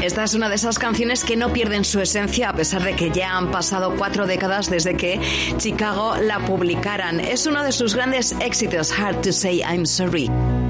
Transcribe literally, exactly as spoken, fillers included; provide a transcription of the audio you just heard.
Esta es una de esas canciones que no pierden su esencia a pesar de que ya han pasado cuatro décadas desde que Chicago la publicaran. Es uno de sus grandes éxitos, Hard to Say I'm Sorry.